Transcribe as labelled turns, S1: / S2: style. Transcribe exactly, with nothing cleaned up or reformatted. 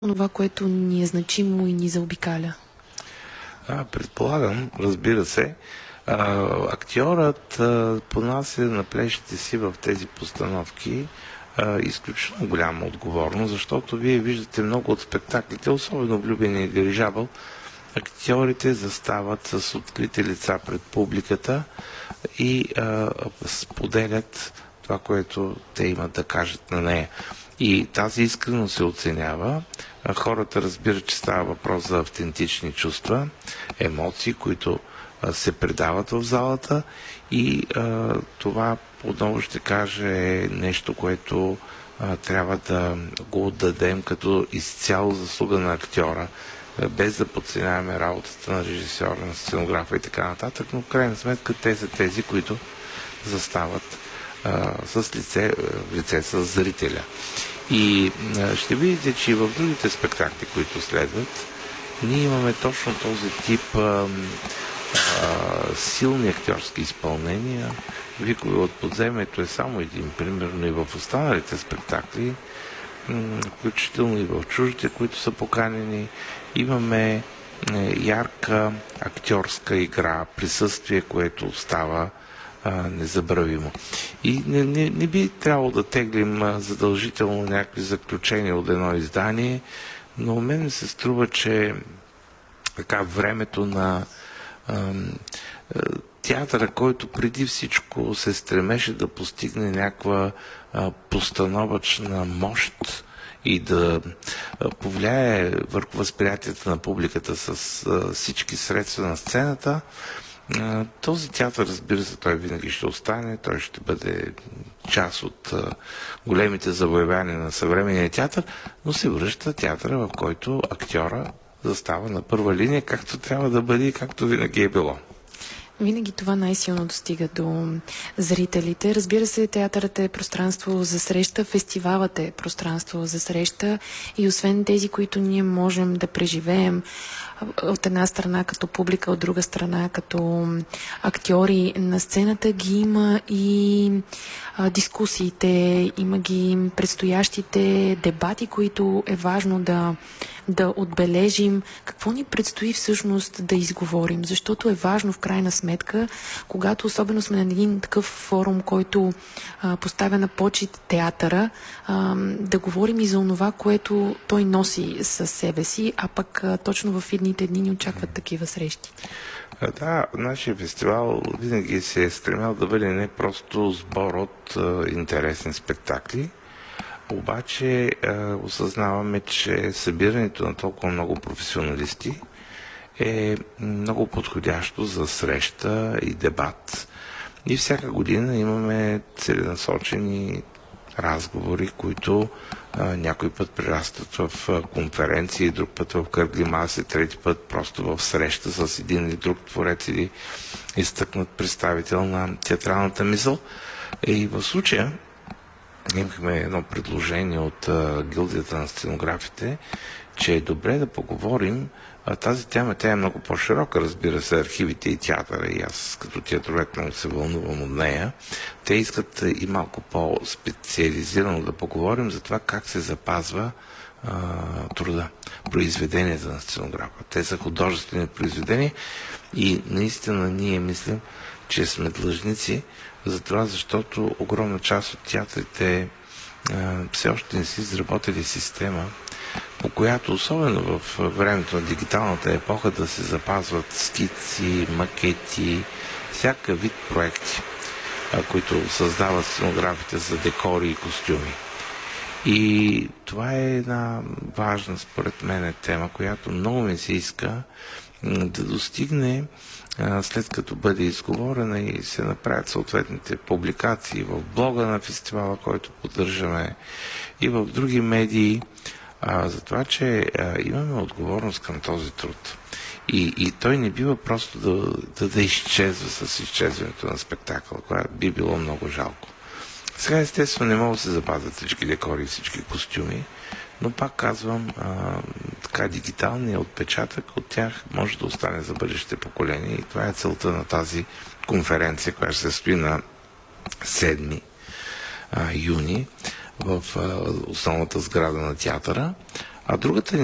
S1: това, което ни е значимо и ни заобикаля?
S2: А, предполагам, разбира се. А, актьорът а, понася на плещите си в тези постановки а, изключително голяма отговорност, защото вие виждате много от спектаклите, особено влюбения дирижабъл, актьорите застават с открити лица пред публиката и а, споделят това, което те имат да кажат на нея. И тази искрено се оценява. Хората разбират, че става въпрос за автентични чувства, емоции, които а, се предават в залата и а, това, отново ще кажа, е нещо, което а, трябва да го отдадем като изцяло заслуга на актьора, без да подценяваме работата на режисьора, на сценографа и така нататък, но в крайна сметка те са тези, които застават а, с лице, в лице с зрителя. И а, ще видите, че и в другите спектакли, които следват, ние имаме точно този тип а, а, силни актьорски изпълнения. Викове от подземието е само един пример, но и в останалите спектакли, включително и в чуждите, които са поканени, имаме ярка актьорска игра, присъствие, което става а, незабравимо. И не, не, не би трябвало да теглим а, задължително някакви заключения от едно издание, но мен ми се струва, че така времето на а, а, театъра, който преди всичко се стремеше да постигне някаква а, постановъчна мощ и да а, повлияе върху възприятията на публиката с а, всички средства на сцената, а, този театър, разбира се, той винаги ще остане, той ще бъде част от а, големите завоевания на съвременния театър, но се връща театъра, в който актьора застава на първа линия, както трябва да бъде и както винаги е било.
S1: Винаги това най-силно достига до зрителите. Разбира се, театърът е пространство за среща, фестивалът е пространство за среща и освен тези, които ние можем да преживеем от една страна като публика, от друга страна като актьори на сцената, ги има и а, дискусиите, има ги предстоящите дебати, които е важно да, да отбележим. Какво ни предстои всъщност да изговорим? Защото е важно в крайна сметка, когато особено сме на един такъв форум, който а, поставя на почит театъра, а, да говорим и за онова, което той носи със себе си, а пък а, точно в идните дни ни очакват такива срещи.
S2: Да, нашия фестивал винаги се е стремял да бъде не просто сбор от а, интересни спектакли, обаче а, осъзнаваме, че събирането на толкова много професионалисти е много подходящо за среща и дебат. И всяка година имаме целенасочени разговори, които а, някой път прерастват в а, конференции, друг път в кръгли маси, трети път просто в среща с един или друг творец или изтъкнат представител на театралната мисъл. И в случая имахме едно предложение от а, гилдията на сценографите, че е добре да поговорим. А тази тема, тя е много по-широка, разбира се, архивите и театъра, и аз като театровед много се вълнувам от нея. Те искат и малко по-специализирано да поговорим за това как се запазва а, труда, произведенията на сценографа. Те са художествени произведения и наистина ние мислим, че сме длъжници за това, защото огромна част от театрите а, все още не са изработили система, по която, особено в времето на дигиталната епоха, да се запазват скици, макети, всяка вид проекти, които създават сценографите за декори и костюми. И това е една важна, според мен, тема, която много ми се иска да достигне, след като бъде изговорена и се направят съответните публикации в блога на фестивала, който поддържаме, и в други медии, а, за това, че а, имаме отговорност към този труд. И, и той не бива просто да, да, да изчезва с изчезването на спектакъла, което би било много жалко. Сега, естествено, не могат да се запазят всички декори и всички костюми, но пак казвам, а, така дигиталният отпечатък от тях може да остане за бъдещите поколения и това е целта на тази конференция, която се състои на седми юни в а, основната сграда на театъра. А другата